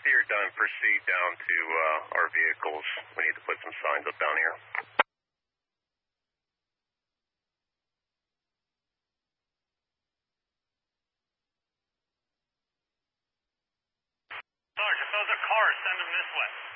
After you're done, proceed down to our vehicles. We need to put some signs up down here. Sergeant, those are cars. Send them this way.